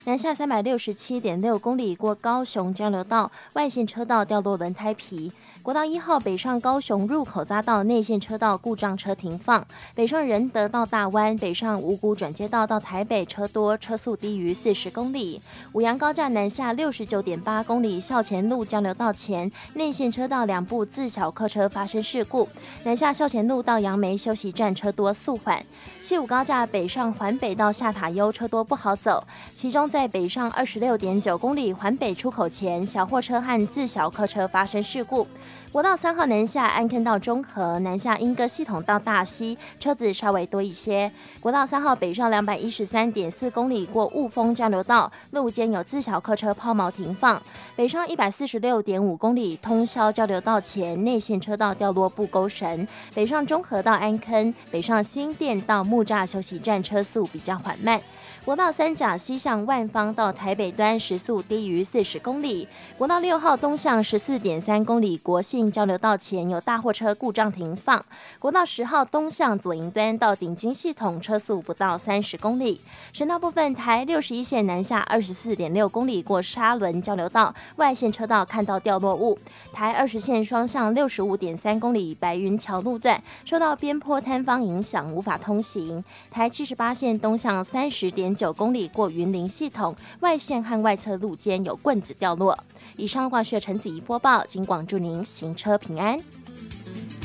南下367.6公里过高雄交流道，外线车道掉落轮胎皮。国道1号北上高雄入口匝道内线车道故障车停放，北上仁德到大湾，北上五股转接道到台北车多，车速低于40公里。五杨高架南下69.8公里，校前路交流道前内线车道2部自小客车发生事故，南下校前路到杨梅休息站车多速缓。西五高架北上环北到下塔悠车多不好走，其中在北上26.9公里环北出口前，小货车和自小客车发生事故。国道3号南下安坑到中和，南下莺歌系统到大溪，车子稍微多一些。国道3号北上213.4公里过雾峰交流道，路肩有自小客车抛锚停放。北上146.5公里通霄交流道前内线车道掉落布钩绳，北上中和到安坑，北上新店到木栅休息站车速比较缓慢。国道3甲西向万芳到台北端时速低于40公里。国道6号东向14.3公里国信交流道前有大货车故障停放。国道10号东向左营端到顶金系统车速不到30公里。省道部分，台61线南下24.6公里过沙仑交流道，外线车道看到掉落物。台20线双向65.3公里白云桥路段受到边坡坍方影响无法通行。台78线东向30.9公里过云林系统，外线和外侧路肩有棍子掉落。以上挂是陈子怡播报，警广祝您行车平安。